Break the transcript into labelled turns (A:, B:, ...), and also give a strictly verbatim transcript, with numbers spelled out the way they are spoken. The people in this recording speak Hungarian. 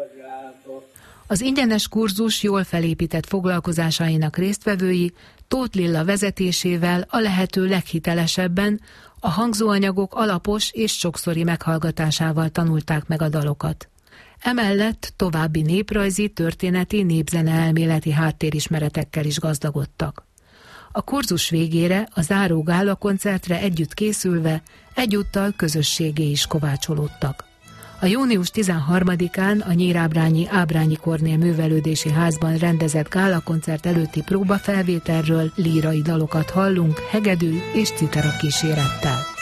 A: Az ingyenes kurzus jól felépített foglalkozásainak résztvevői Tóth Lilla vezetésével a lehető leghitelesebben, a hangzóanyagok alapos és sokszori meghallgatásával tanulták meg a dalokat. Emellett további néprajzi, történeti, népzene-elméleti háttérismeretekkel is gazdagodtak. A kurzus végére a záró gála koncertre együtt készülve egyúttal közösségé is kovácsolódtak. A június tizenharmadikán a nyírábrányi Ábrányi Kornél művelődési házban rendezett gálakoncert előtti próbafelvételről lírai dalokat hallunk hegedű és citera kísérettel.